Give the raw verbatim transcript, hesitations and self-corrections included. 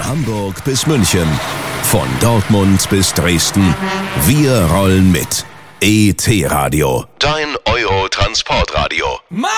Hamburg bis München, von Dortmund bis Dresden. Wir rollen mit. E T Radio, dein Euro-Transportradio.